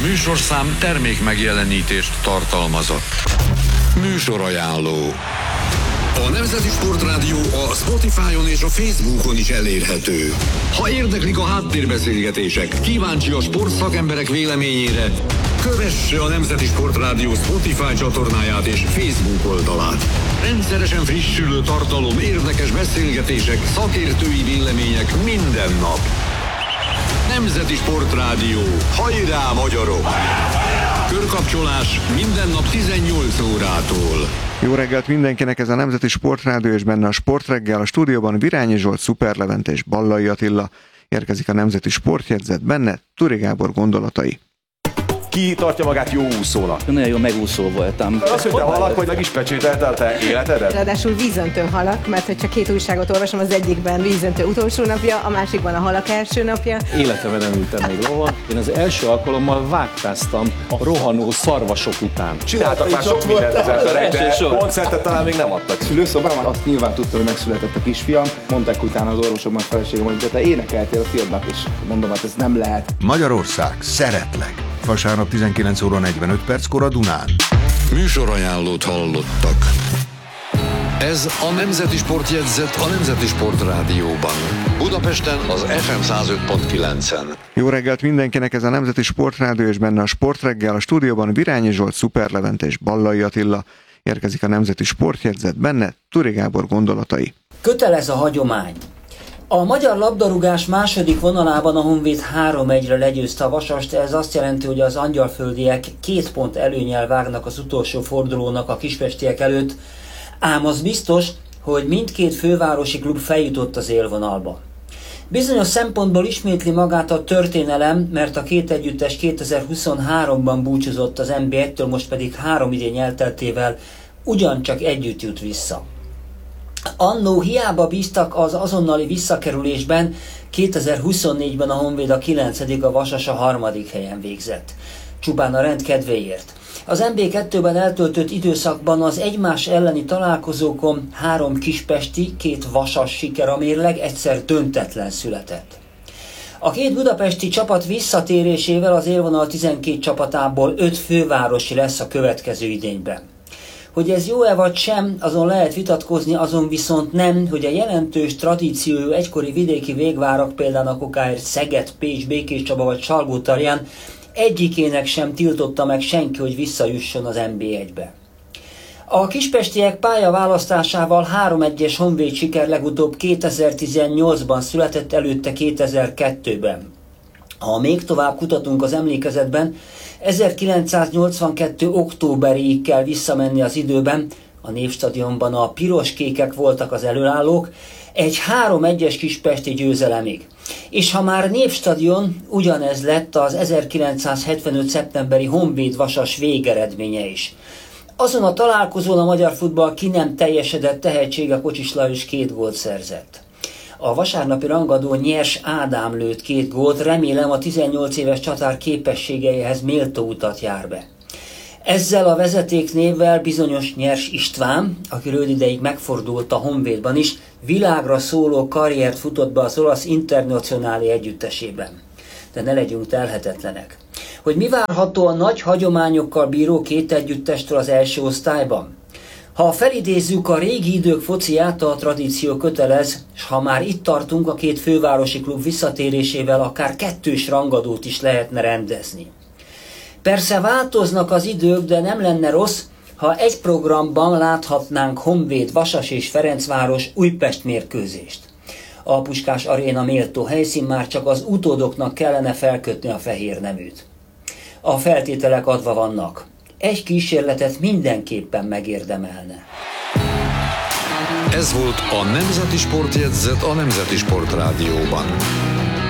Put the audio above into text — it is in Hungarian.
műsorszám termék megjelenítést tartalmazott. Műsorajánló. A Nemzeti Sportrádió a Spotify-on és a Facebookon is elérhető. Ha érdeklik a háttérbeszélgetések, kíváncsi a sportszakemberek véleményére, kövesse a Nemzeti Sportrádió Spotify csatornáját és Facebook oldalát. Rendszeresen frissülő tartalom, érdekes beszélgetések, szakértői vélemények minden nap. Nemzeti Sportrádió. Hajrá, magyarok! Körkapcsolás minden nap 18 órától. Jó reggelt mindenkinek, ez a Nemzeti Sportrádió, és benne a Sportreggel. A stúdióban Virányi Zsolt, Szuper Levente és Ballai Attila. Érkezik a Nemzeti Sportjegyzet, benne Turi Gábor gondolatai. Ki tartja magát jó úszónak? Nagyon jó megúszó voltam. Azt mondta, halak, hogy meg is pecsételte a te életedet? Ráadásul vízöntőn halak, mert hogyha két újságot olvasom, az egyikben vízöntő utolsó napja, a másikban a halak első napja. Életemben nem ültem még lovon. Én az első alkalommal vágtáztam a rohanó szarvasok után. Csináltak már sok mindent az emberek, de koncertet talán még nem adtak. Szülőszobában azt nyilván tudtam, hogy megszületett a kisfiam. Mondták utána az orvosok, meg feleségem, hogy te énekeltél a filmnek, és mondom, hát ez nem lehet. Magyarország, szeretlek! Vasárnap 19 óra 45 perckor a Dunán. Műsorajánlót hallottak. Ez a Nemzeti Sportjegyzet a Nemzeti Sportrádióban. Budapesten az FM 105.9-en. Jó reggelt mindenkinek, ez a Nemzeti Sportrádió, és benne a Sportreggel. A stúdióban Virányi Zsolt, Szuper Levente és Ballai Attila. Érkezik a Nemzeti Sportjegyzet, benne Turi Gábor gondolatai. Kötelez a hagyomány. A magyar labdarúgás második vonalában a Honvéd 3-1-re legyőzte a Vasast, ez azt jelenti, hogy az angyalföldiek 2 pont előnnyel vágnak az utolsó fordulónak a kispestiek előtt, ám az biztos, hogy mindkét fővárosi klub feljutott az élvonalba. Bizonyos szempontból ismétli magát a történelem, mert a két együttes 2023-ban búcsúzott az NB1-től, most pedig 3 idény elteltével ugyancsak együtt jut vissza. Annó hiába bíztak az azonnali visszakerülésben, 2024-ben a Honvéd a 9., a Vasas a 3. helyen végzett. Csupán a rend kedvéért. Az NB2-ben eltöltött időszakban az egymás elleni találkozókon 3 kispesti, 2 vasas siker a mérleg, egyszer döntetlen született. A két budapesti csapat visszatérésével az élvonal 12 csapatából 5 fővárosi lesz a következő idényben. Hogy ez jó-e vagy sem, azon lehet vitatkozni, azon viszont nem, hogy a jelentős tradíciójú egykori vidéki végvárak, például a Kokáért, Szeged, Pécs, Békéscsaba vagy Salgótarján egyikének sem tiltotta meg senki, hogy visszajusson az NB1-be. A kispestiek pályaválasztásával 3-1-es Honvéd siker legutóbb 2018-ban született, előtte 2002-ben. Ha még tovább kutatunk az emlékezetben, 1982. októberéig kell visszamenni az időben, a Népstadionban a piros-kékek voltak az előállók, egy 3-1-es kispesti győzelemig. És ha már Népstadion, ugyanez lett az 1975. szeptemberi Honvéd-Vasas végeredménye is. Azon a találkozón a magyar futball ki nem teljesedett tehetsége Kocsis Lajos 2 gólt szerzett. A vasárnapi rangadó Nyers Ádám lőtt 2 gólt, remélem a 18 éves csatár képességeihez méltó utat jár be. Ezzel a vezetéknévvel bizonyos Nyers István, aki rövid ideig megfordult a Honvédban is, világra szóló karriert futott be az olasz Internacionálé együttesében. De ne legyünk telhetetlenek. Hogy mi várható a nagy hagyományokkal bíró két együttestől az első osztályban? Ha felidézzük a régi idők fociát, a tradíció kötelez, és ha már itt tartunk, a két fővárosi klub visszatérésével akár 2-s rangadót is lehetne rendezni. Persze változnak az idők, de nem lenne rossz, ha egy programban láthatnánk Honvéd, Vasas és Ferencváros Újpest mérkőzést. A Puskás Aréna méltó helyszín, már csak az utódoknak kellene felkötni a fehér neműt. A feltételek adva vannak. Egy kísérletet mindenképpen megérdemelne. Ez volt a Nemzeti Sportjegyzet a Nemzeti Sportrádióban.